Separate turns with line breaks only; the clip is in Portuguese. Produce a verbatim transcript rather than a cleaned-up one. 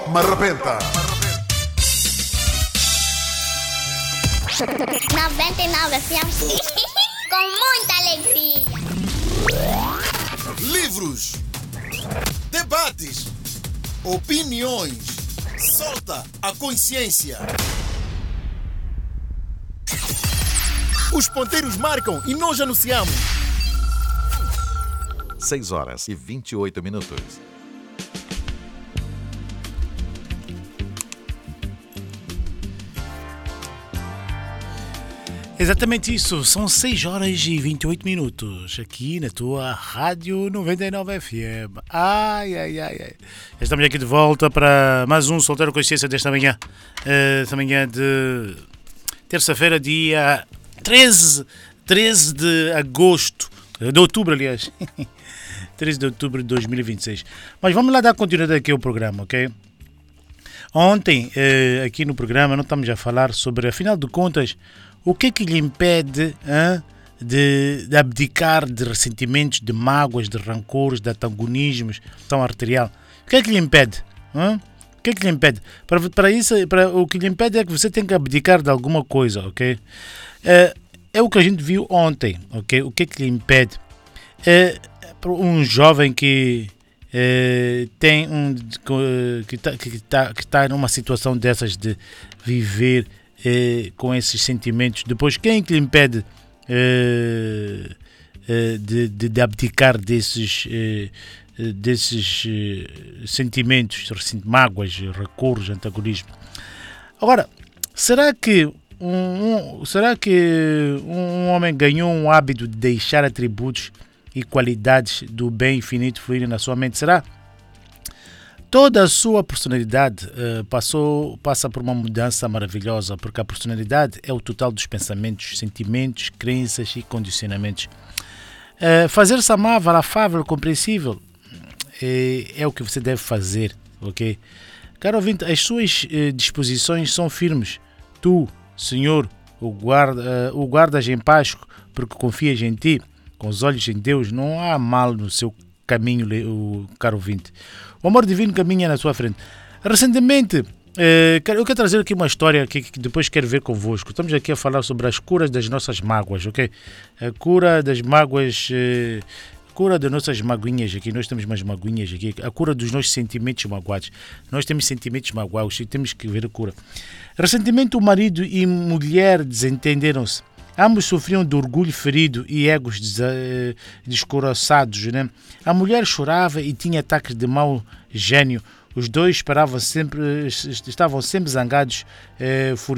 Marrapenta.
noventa e nove F M com muita alegria.
Livros, debates, opiniões. Solta a consciência. Os ponteiros marcam e nós anunciamos.
seis horas e vinte e oito minutos.
Exatamente isso, são seis horas e vinte e oito minutos aqui na tua Rádio noventa e nove F M. Ai, ai, ai, ai. Estamos aqui de volta para mais um Solteiro Consciência desta manhã. Uh, esta manhã de terça-feira, dia treze, treze de agosto, de outubro, aliás. treze de outubro de dois mil e vinte e seis. Mas vamos lá dar continuidade aqui ao programa, ok? Ontem, uh, aqui no programa, não estamos a falar sobre, afinal de contas, o que é que lhe impede hein, de, de abdicar de ressentimentos, de mágoas, de rancores, de antagonismos, tão arterial? O que é que lhe impede? Hein? O que é que lhe impede? Para, para isso, para, o que lhe impede é que você tem que abdicar de alguma coisa, ok? É, é o que a gente viu ontem, ok? O que é que lhe impede? É, um jovem que é, tem um que está que tá, que tá numa situação dessas de viver Eh, com esses sentimentos, depois quem é que lhe impede eh, eh, de, de, de abdicar desses, eh, desses eh, sentimentos, mágoas, rancores, antagonismo? Agora, será que um, um, será que um homem ganhou um hábito de deixar atributos e qualidades do bem infinito fluírem na sua mente? Será? Toda a sua personalidade uh, passou, passa por uma mudança maravilhosa, porque a personalidade é o total dos pensamentos, sentimentos, crenças e condicionamentos. Uh, Fazer-se amável, afável, compreensível é, é o que você deve fazer, ok? Caro ouvinte, as suas uh, disposições são firmes. Tu, Senhor, o, guarda, uh, o guardas em paz, porque confias em ti. Com os olhos em Deus, não há mal no seu caminho, o caro ouvinte. O amor divino caminha na sua frente. Recentemente, eh, eu quero trazer aqui uma história que, que depois quero ver convosco. Estamos aqui a falar sobre as curas das nossas mágoas, ok? A cura das mágoas, eh, a cura das nossas magoinhas aqui. Nós temos umas magoinhas aqui. A cura dos nossos sentimentos magoados. Nós temos sentimentos magoados e temos que ver a cura. Recentemente, o marido e mulher desentenderam-se. Ambos sofriam de orgulho ferido e egos descoraçados, né? A mulher chorava e tinha ataques de mau gênio. Os dois esperavam sempre, estavam sempre zangados, eh, furiosos.